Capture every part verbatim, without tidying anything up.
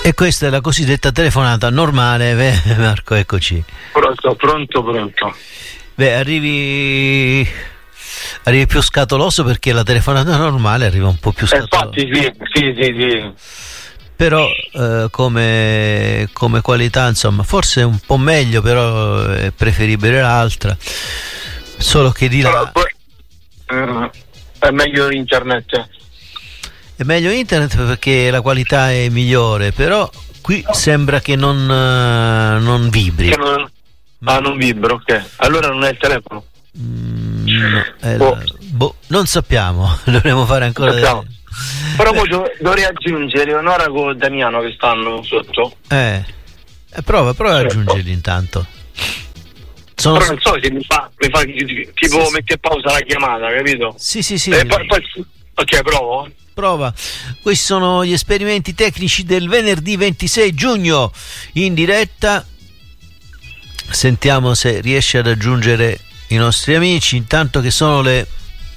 E questa è la cosiddetta telefonata normale. Beh, Marco, eccoci. Pronto, pronto, pronto. Beh, arrivi arrivi più scatoloso, perché la telefonata normale arriva un po' più scatoloso. Eh, infatti sì, sì, sì, sì. Però eh, come, come qualità, insomma, forse è un po' meglio, però è preferibile l'altra. Solo che di là uh, è meglio internet. È meglio internet perché la qualità è migliore, però qui sembra che non, uh, non vibri. Che non, ah, non vibra, ok. Allora non è il telefono. Mm, no, è boh. La, boh, non sappiamo, dovremo fare ancora. Delle... Però poi dovrei aggiungere Leonora con Damiano che stanno sotto. Eh, eh prova, prova ad aggiungerli intanto. Sono... Però non so se mi fa, mi fa tipo sì, mette a pausa la chiamata, capito? Sì, sì, sì. E poi, poi, ok, provo. Prova. Questi sono gli esperimenti tecnici del venerdì ventisei giugno in diretta. Sentiamo se riesce ad aggiungere i nostri amici, intanto che sono le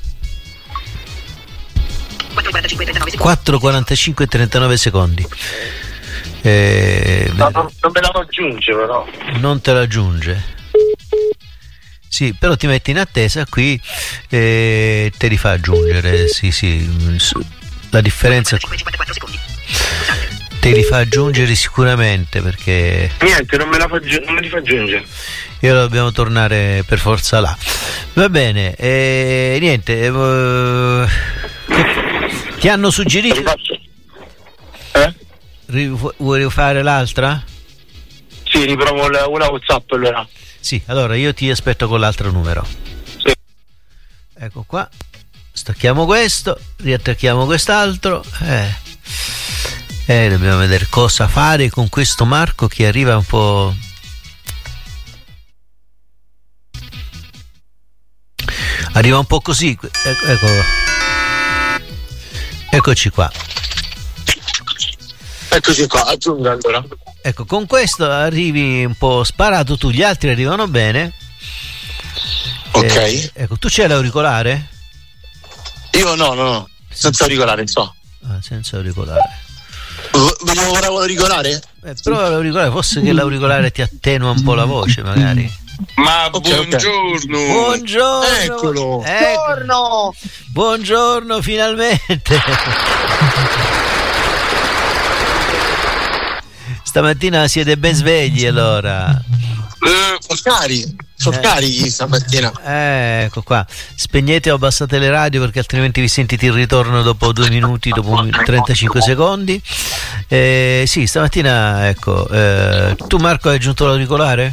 quattro e quarantacinque e trentanove secondi. Eh, no, non, non me la aggiunge, però. Non te la aggiunge. Sì, però ti metti in attesa qui e te li fa aggiungere. Sì, sì. La differenza te li fa aggiungere sicuramente, perché niente, non me la fa, non me li fa aggiungere. Io dobbiamo tornare per forza là. Va bene, e niente. Eh, ti hanno suggerito? Eh? Vuoi rifare l'altra? Sì, riprovo una WhatsApp allora. Sì, allora io ti aspetto con l'altro numero. Sì. Ecco qua. Stacchiamo questo, riattacchiamo quest'altro. Eh. eh, dobbiamo vedere cosa fare con questo Marco che arriva un po'. Arriva un po' così. Ecco, ecco. Eccoci qua. Eccoci qua, aggiungo allora. Ecco, con questo arrivi un po' sparato tu, gli altri arrivano bene. Ok. Eh, ecco, tu c'hai l'auricolare? Io no, no, no, senza auricolare, so. Ah, senza auricolare. Vogliamo ora l'auricolare? Eh, prova l'auricolare, forse che l'auricolare ti attenua un po' la voce, magari. Ma okay, buongiorno. Okay. Buongiorno. Eccolo. Ecco. Buongiorno. Buongiorno, finalmente. Stamattina siete ben svegli, allora. Eh, sono cari, sono eh. carichi stamattina. Eh, ecco qua. Spegnete o abbassate le radio, perché altrimenti vi sentite il ritorno dopo due minuti, dopo trentacinque secondi. Eh, sì, stamattina, ecco. Eh, tu, Marco, hai aggiunto l'auricolare?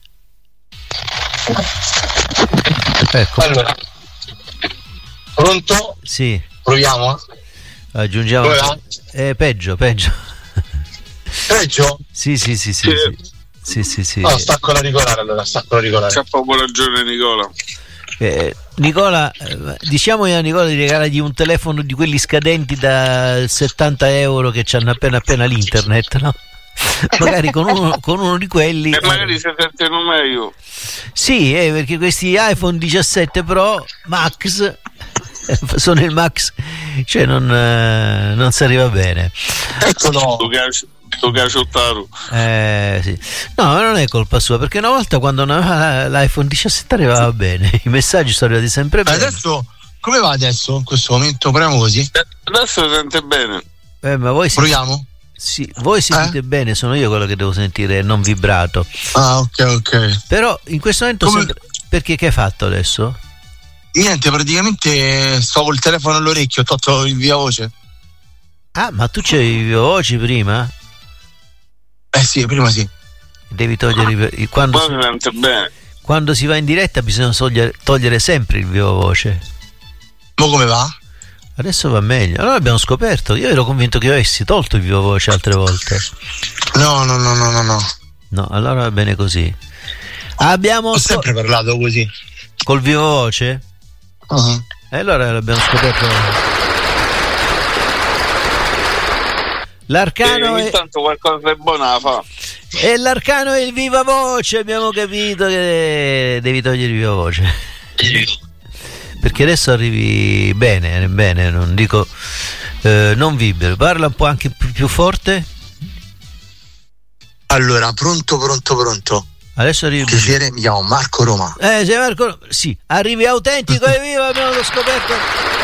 Ecco. Allora. Pronto? Sì. Proviamo. Aggiungiamo. Eh, peggio, peggio. Peggio? Sì, sì, sì, sì. Sì. sì. Sì, sì, sì. No, stacco l'auricolare allora, stacco l'auricolare. C'ha proprio ragione Nicola. Eh, Nicola, eh, diciamo a Nicola di regalargli un telefono di quelli scadenti da settanta euro che c'hanno appena appena l'internet, no? Magari con uno, con uno di quelli. E magari si sentono meglio. Sì, eh, perché questi iPhone diciassette Pro Max sono il Max, cioè non, eh, non si arriva bene. Eccolo. Eh, sì. No, non è colpa sua, perché una volta quando non aveva l'iPhone diciassette arrivava bene, i messaggi sono arrivati sempre bene. Adesso come va adesso in questo momento? Proviamo così. Adesso si sente bene. Eh, ma voi proviamo? Sentite, sì, voi sentite eh? bene, sono io quello che devo sentire, non vibrato. Ah, ok, ok. Però in questo momento come... sembra... Perché che hai fatto adesso? Niente, praticamente sto col telefono all'orecchio, ho tolto il via voce. Ah, ma tu c'avevi il via voce prima? Eh sì, prima sì. Devi togliere il... quando, si... bene. quando si va in diretta bisogna togliere, togliere sempre il viva voce. Ma come va? Adesso va meglio. Allora abbiamo scoperto. Io ero convinto che avessi tolto il viva voce altre volte. No, no, no, no, no, no. No, allora va bene così. Abbiamo Ho sempre so... parlato così. Col viva voce? Uh-huh. E allora l'abbiamo scoperto. L'arcano e ogni è... tanto qualcosa di buono la fa. E l'arcano è il viva voce, abbiamo capito che devi togliere il viva voce. Perché adesso arrivi bene, bene, non dico eh, non vibri. Parla un po' anche più, più forte. Allora, pronto, pronto, pronto. Adesso arrivi. Piacere, mi chiamo Marco Roma. Eh, sei Marco. Sì, arrivi autentico e viva, abbiamo scoperto.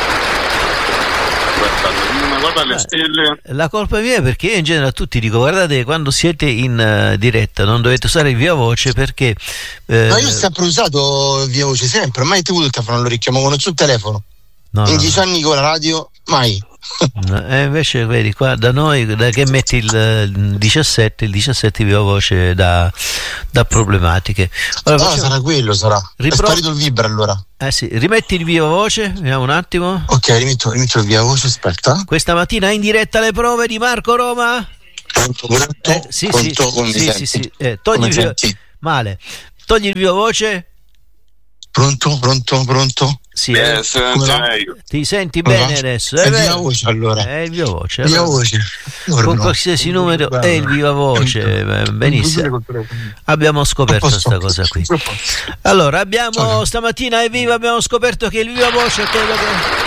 Guarda le stelle. La colpa è mia, perché io in genere a tutti dico: guardate, quando siete in uh, diretta non dovete usare il via voce, perché eh, Ma io ho sempre usato via voce, sempre, mai tenuto il telefono all'orecchio, ma non sul telefono. no, in no, dieci no. anni con la radio, mai. No, e invece vedi qua da noi, da che metti il diciassette, il diciassette via voce da, da problematiche. Allora, No, facciamo- sarà quello, sarà. Ripro- È sparito il vibra allora. eh sì, rimetti il via voce, vediamo un attimo. Ok, rimetto, rimetto il via voce, aspetta. Questa mattina in diretta le prove di Marco Roma. Pronto, pronto, Eh, sì, pronto, sì, come mi sì, senti? sì, sì. Eh, togli Come il via- senti? male. Togli il via voce. Pronto, pronto, pronto? Sì, eh. Eh, se Come va? meglio. Ti senti Come bene va? adesso? È È il vero? via voce allora. È il via voce. Via allora. voce. Con qualsiasi numero è il viva voce. eh, Benissimo. Abbiamo scoperto questa cosa qui. Allora, abbiamo stamattina evviva, abbiamo scoperto che il viva voce è quello che.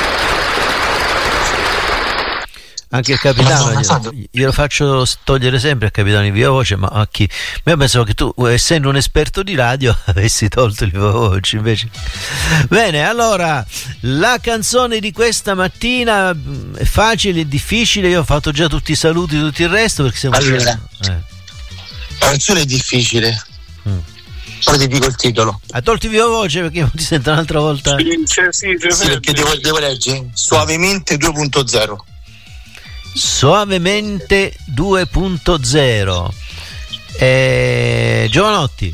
Anche il capitano Madonna, glielo, santo. glielo faccio togliere sempre al capitano il viva voce, ma a chi? Ma io pensavo che tu, essendo un esperto di radio, avessi tolto il viva voce, invece. Bene, allora, la canzone di questa mattina mh, è facile, è difficile, io ho fatto già tutti i saluti, tutto il resto, perché siamo Allora. eh. La canzone è difficile. Mm. Però ti dico il titolo. Ha tolto il viva voce perché non ti sento un'altra volta. Sì, c'è- sì, c'è- Sì, perché devo, devo leggere Suavemente due punto zero. Suavemente due punto zero. Eh, Giovanotti.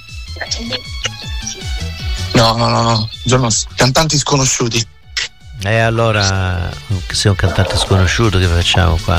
No, no, no, no. Giorno, cantanti sconosciuti. E allora, se è un cantante sconosciuto, che facciamo qua?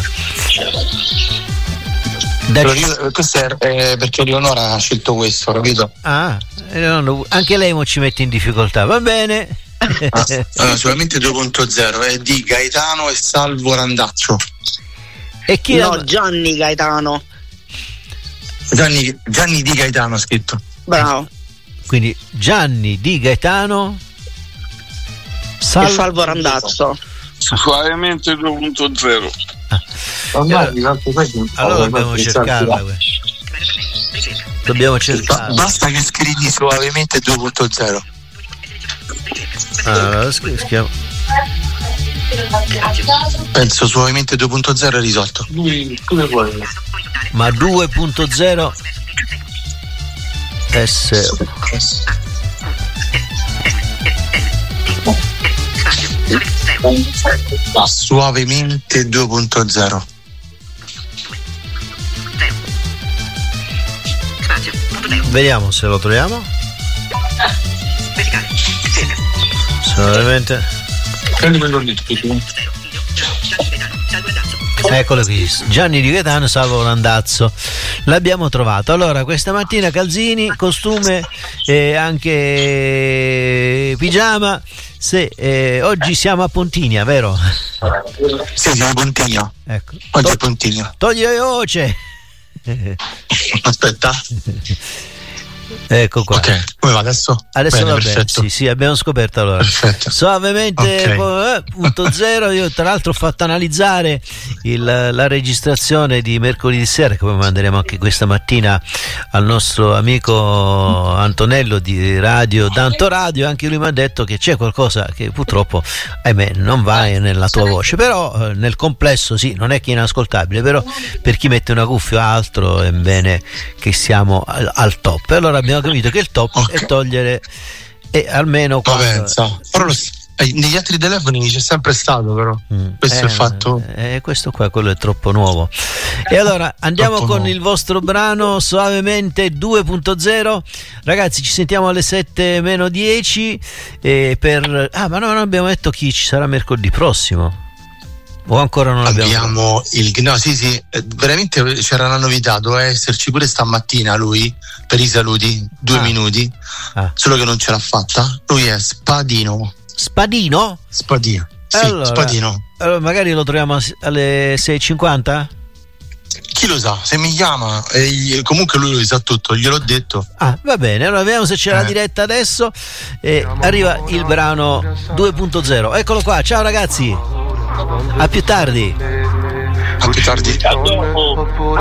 Però Dai- io- questo è eh, perché Eleonora ha scelto questo, capito? ah, eh, no, anche lei mo ci mette in difficoltà, va bene. Ah, allora, solamente due punto zero è di Gaetano e Salvo Randazzo. E chi No, ha- Gianni Gaetano. Gianni, Gianni di Gaetano ha scritto. Bravo. Quindi Gianni Di Gaetano, Sal- E Salvo Randazzo. Suavemente due punto zero. allora dobbiamo cercarla questa. Dobbiamo cercarla. Basta che scrivi Suavemente due punto zero. Allora, scriviamo. Penso Suavemente due punto zero è risolto. Ma due punto zero S Suavemente due punto zero. Vediamo se lo troviamo. Solamente. Eccolo qui, Gianni Di Gaetano, Salvo Randazzo. L'abbiamo trovato. Allora, questa mattina calzini, costume e anche pigiama. Se, eh, oggi siamo a Pontinia, vero? Sì, siamo a Pontigno. Ecco. Oggi è To- Pontigno. togli la voce. Aspetta. Ecco qua. Ok, come va adesso? Adesso Bene, va bene, perfetto. sì, sì, abbiamo scoperto allora. Perfetto. Suavemente Ok. eh, punto zero. Io tra l'altro ho fatto analizzare il, la registrazione di mercoledì sera, che poi manderemo anche questa mattina al nostro amico Antonello di Radio Danto Radio. Anche lui mi ha detto che c'è qualcosa che purtroppo, ahimè, non va nella tua voce, però eh, nel complesso sì, non è che è inascoltabile, però per chi mette una cuffia o altro è bene che siamo al, al top. Allora abbiamo capito che il top Ok. è togliere e almeno Ma quando- pensa. Però lo s- eh, negli altri telefoni c'è sempre stato, però. Mm. Questo è il fatto. Eh, questo qua, quello è troppo nuovo. E allora andiamo Troppo con nuovo. il vostro brano Suavemente due punto zero. Ragazzi, ci sentiamo alle sette meno dieci e per ah, ma no, non abbiamo detto chi ci sarà mercoledì prossimo. O ancora non abbiamo. Abbiamo il. No, sì, sì, eh, veramente c'era una novità. Doveva esserci pure stamattina lui per i saluti, due Ah. minuti. Ah. Solo che non ce l'ha fatta. Lui è Spadino. Spadino? Spadino. Sì, Allora, Spadino. allora magari lo troviamo alle sei e cinquanta? Chi lo sa? Se mi chiama, e gli- comunque lui lo sa tutto, gliel'ho detto. Ah, va bene, allora vediamo se c'è la Eh. diretta adesso. E arriva il brano due punto zero. Eccolo qua, ciao ragazzi. A più tardi. A più tardi. A dopo.